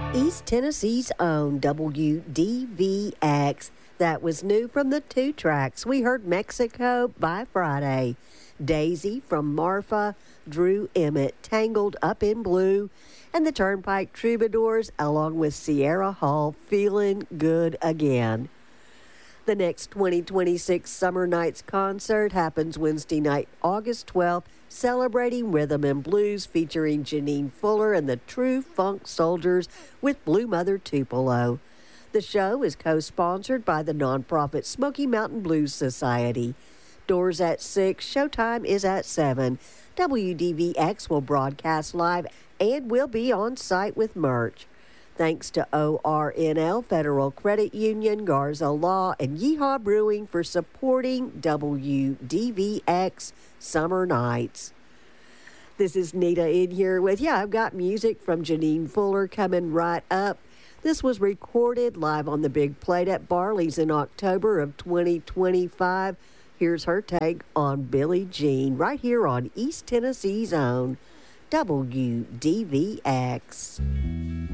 East Tennessee's own WDVX. That was new from the two tracks. We heard Mexico by Friday, Daisy from Marfa, Drew Emmett, Tangled Up in Blue, and the Turnpike Troubadours along with Sierra Hall, Feeling Good Again. The next 2026 Summer Nights concert happens Wednesday night, August 12th, celebrating rhythm and blues featuring Janine Fuller and the True Funk Soldiers with Blue Mother Tupelo. The show is co-sponsored by the nonprofit Smoky Mountain Blues Society. Doors at 6, showtime is at 7. WDVX will broadcast live and will be on site with merch. Thanks to ORNL, Federal Credit Union, Garza Law, and Yeehaw Brewing for supporting WDVX Summer Nights. This is Nita in here with you. I've got music from Janine Fuller coming right up. This was recorded live on the big plate at Barley's in October of 2025. Here's her take on Billie Jean right here on East Tennessee's own WDVX.